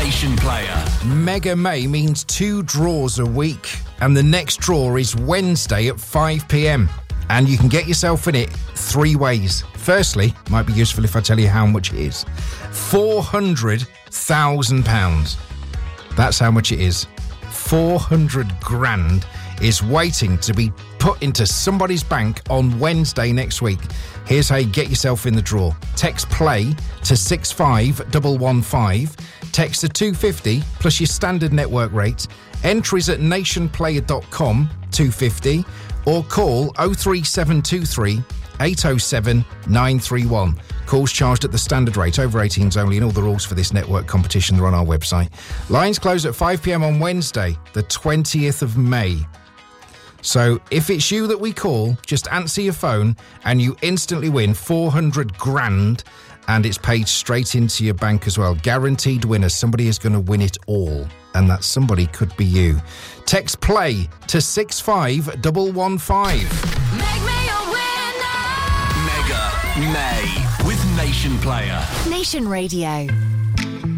Nation Player. Mega May means 2 draws a week, and the next draw is Wednesday at 5 p.m. And you can get yourself in it 3 ways. Firstly, might be useful if I tell you how much it is. £400,000. That's how much it is. 400 grand is waiting to be put into somebody's bank on Wednesday next week. Here's how you get yourself in the draw. Text PLAY to 65115. Text to 250 plus your standard network rate. Entries at nationplayer.com, 250, or call 03723 807 931. Calls charged at the standard rate, over 18s only, and all the rules for this network competition are on our website. Lines close at 5 p.m. on Wednesday, the 20th of May. So if it's you that we call, just answer your phone and you instantly win 400 grand, and it's paid straight into your bank as well. Guaranteed winner. Somebody is going to win it all, and that somebody could be you. Text PLAY to 65115. Make me a winner. Mega May with Nation Player. Nation Radio.